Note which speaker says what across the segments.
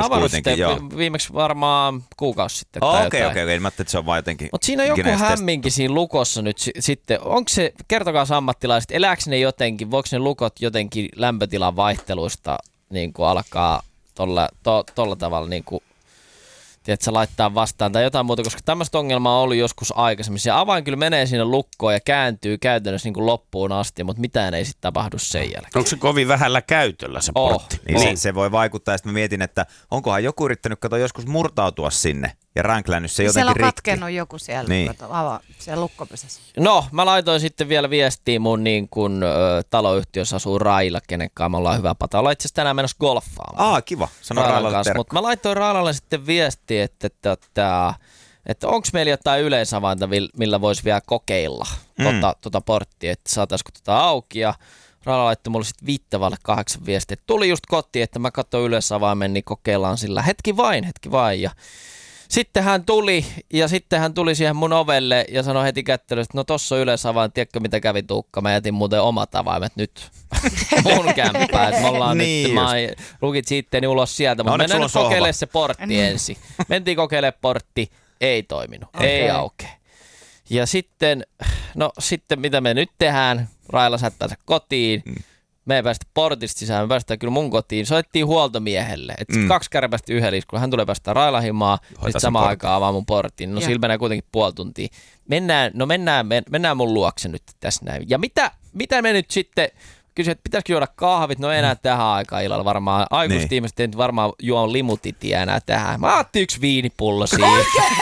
Speaker 1: avannut
Speaker 2: kuitenkin,
Speaker 1: sitten viimeksi varmaan kuukausi sitten.
Speaker 2: Okei. Mä ajattelin, että se on vaan jotenkin.
Speaker 1: Mutta siinä on joku hämminki siinä lukossa nyt sitten. Onko se, kertokaa ammattilaiset, elääkö ne jotenkin, voiko ne lukot jotenkin lämpötilan vaihteluista niin kuin alkaa tolla tavalla niin kuin, tiedätkö, laittaa vastaan tai jotain muuta, koska tämmöistä ongelmaa on ollut joskus aikaisemmin. Se avain kyllä menee sinne lukkoon ja kääntyy käytännössä niin kuin loppuun asti, mutta mitään ei sitten tapahdu sen jälkeen.
Speaker 3: Onko se kovin vähällä käytöllä se portti?
Speaker 2: Niin. Se voi vaikuttaa, ja sitten mä mietin, että onkohan joku yrittänyt joskus murtautua sinne ja ränklännyt se jotenkin rikki.
Speaker 4: Siellä on katkennut joku siellä, siellä lukkopesässä.
Speaker 1: No, mä laitoin sitten vielä viestiä mun niin kun, taloyhtiössä asuu Raila, kenen kanssa me ollaan hyvä pata. Ollaan itse asiassa tänään menossa golfaamaan.
Speaker 2: Kiva. Sano Railalle terkku.
Speaker 1: Mutta mä laitoin Railalle sitten viestiä, että onko meillä jotain yleisavainta, millä voisi vielä kokeilla tuota porttia, että saataisiko auki. Ja Raila laittoi mulle sitten 7:08 viestiä, että tuli just kotiin, että mä katsoin yleisavaimen, niin kokeillaan sillä hetki vain. Ja sitten hän tuli siihen mun ovelle ja sanoi heti kättelystä, että no tossa on yleisavain, tiedätkö mitä kävi Tuukka, mä jätin muuten omat avaimet nyt mun kämppään, että me ollaan
Speaker 2: niin
Speaker 1: nyt, mä lukit sitten ulos sieltä, mutta mennään nyt kokeilemaan se portti ensin. Mentiin kokeilemaan portti, ei toiminut, ei aukea. Ja sitten mitä me nyt tehdään, Raila sä et pääse kotiin. Me ei päästä portista sisään, me päästään kyllä mun kotiin. Soittiin huoltomiehelle, että 2 kärpästä yhden iskulla. Hän tulee päästä Railahimaa, sitten samaan aikaan avaa mun portin. No sillä menee kuitenkin puoli tuntia. Mennään mun luokse nyt tässä näin. Ja mitä me nyt sitten, kysyin, että pitäisikö juoda kahvit? No enää tähän aikaan illalla varmaan. Aikuiset ihmiset ei varmaan juo limutitia enää tähän. Mä ajattelin 1 viinipullo siihen.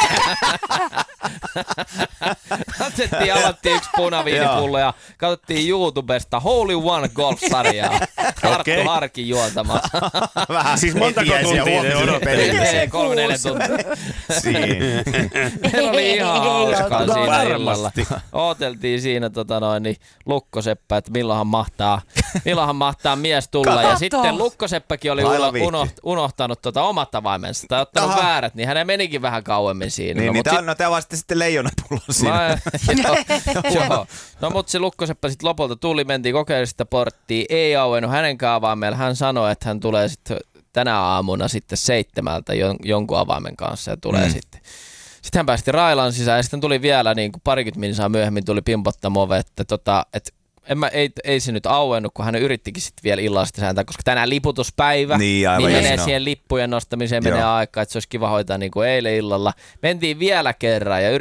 Speaker 1: Avattiin 1 punaviinipullo ja katsottiin YouTubesta Holy One Golf-sarjaa. Arttu Harkin juontamaan.
Speaker 3: Vähän siis montako tuntia ne odotteli?
Speaker 1: 3-4 tuntia. Meillä oli ihan hauskaa siinä illalla. Ooteltiin siinä Lukkoseppä, että milloinhan mahtaa mies tulla. Ja sitten Lukkoseppäkin oli unohtanut omat avaimensa tai ottanut väärät, niin hänen menikin vähän kauemmin siinä.
Speaker 2: Tämä var sitten leijonapullon siinä.
Speaker 1: Joo. No mutta se Lukkoseppä sitten lopulta tuli, mentiin kokeilemaan sitä porttia, ei auennut hänen avaimelta. Hän sanoi, että hän tulee sitten tänä aamuna sitten 7 jonkun avaimen kanssa ja tulee sitten. Sitten hän päästi Railan sisään ja sitten tuli vielä niin kuin 20 minuuttia myöhemmin tuli pimpottamaan ove, että ei se nyt auennut, kun hän yrittikin sitten vielä illalla sitä sääntää, koska tänään liputuspäivä, niin menee siihen lippujen nostamiseen, menee aikaa, että se olisi kiva hoitaa niin kuin eilen illalla. Mentiin vielä kerran ja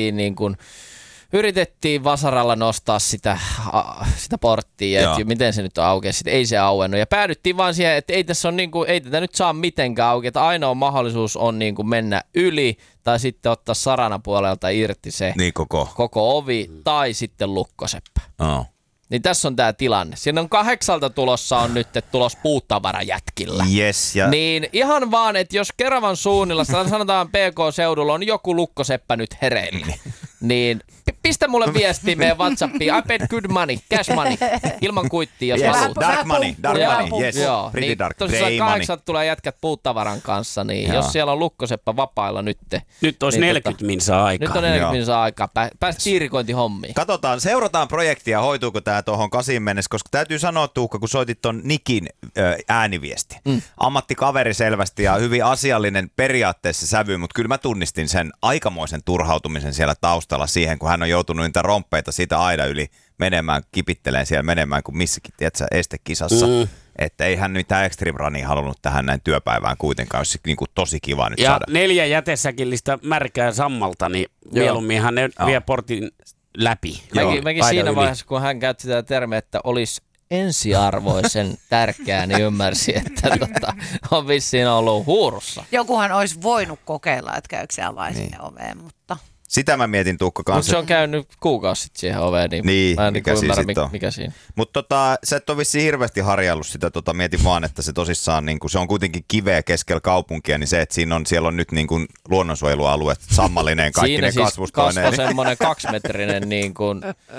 Speaker 1: yritettiin vasaralla nostaa sitä porttia, että miten se nyt on auki, sitten ei se auennut. Ja päädyttiin vaan siihen, että ei tätä nyt saa mitenkään auki, että ainoa mahdollisuus on niin kuin mennä yli tai sitten ottaa sarana puolelta irti se koko ovi tai sitten lukkoseppä. Niin tässä on tämä tilanne. Siinä on 8 tulossa on nyt tulos puutavarajätkillä.
Speaker 2: Yes,
Speaker 1: niin ihan vaan, että jos Keravan suunnilla, sanotaan PK-seudulla, on joku lukkoseppä nyt hereillä, niin pistä mulle viestiä meidän WhatsAppiin. I paid good money, cash money, ilman kuittia, jos haluat.
Speaker 2: Dark money, yes.
Speaker 1: Joo,
Speaker 2: pretty
Speaker 1: niin
Speaker 2: dark,
Speaker 1: tosiaan 8 tulee jätkät puutavaran kanssa, niin jos siellä on lukkoseppä vapailla nyt.
Speaker 3: Nyt olisi 40 minsaa aikaa.
Speaker 1: Nyt on 40 minsaa aikaa. Päästä tiirikointihommiin.
Speaker 2: Katsotaan, seurataan projektia, hoituuko tämä tuohon 8 mennessä, koska täytyy sanoa, Tuukka, kun soitit ton Nikin ääniviesti. Ammattikaveri selvästi ja hyvin asiallinen periaatteessa sävy, mutta kyllä mä tunnistin sen aikamoisen turhautumisen siellä taustalla siihen, kun hän on joutunut niitä romppeita siitä aidan yli menemään, kipitteleen siellä menemään kuin missäkin, tiedätkö, estekisassa. Että ei hän mitään Extreme Runia halunnut tähän näin työpäivään kuitenkaan, olisi niin kuin tosi kiva nyt saada.
Speaker 3: 4 jätesäkillistä märkää sammalta, niin mieluumminhan ne vie portin läpi.
Speaker 1: Mäkin siinä vaiheessa, kun hän käytti sitä termiä, että olisi ensiarvoisen tärkeää, niin ymmärsi, että on vissiin ollut huurussa.
Speaker 4: Jokuhan olisi voinut kokeilla, että käykö se avaa sinne oveen, mutta...
Speaker 2: Sitä mä mietin, Tuukka, kanssa.
Speaker 1: Mutta se on käynyt kuukausi sitten siihen oveen, niin mä en ymmärrä, mikä siinä.
Speaker 2: Mutta sä et ole vissiin hirveästi harjaillut sitä, mietin vaan, että se tosissaan, niin se on kuitenkin kiveä keskellä kaupunkia, niin se, että siellä on nyt niin kuin luonnonsuojelualue, sammallinen, kaikki ne kasvustoineen.
Speaker 1: Siinä siis kasvoi semmoinen 2-metrinen niin kuin,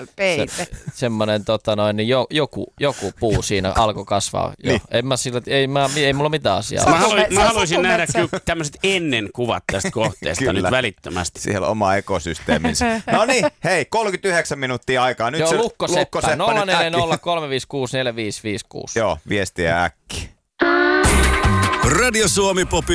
Speaker 1: semmoinen niin joku puu siinä alkoi kasvaa. Niin. Ei mulla mitään asiaa.
Speaker 3: Mä haluaisin nähdä kyllä tämmöiset ennen kuvat tästä kohteesta nyt välittömästi.
Speaker 2: Siellä on oma ekosysteeminsä. No niin, hei, 39 minuuttia aikaa. Nyt se
Speaker 1: Lukkoseppä 0403564556.
Speaker 2: Joo, viestiä äkki.
Speaker 5: Radio Suomi Popi.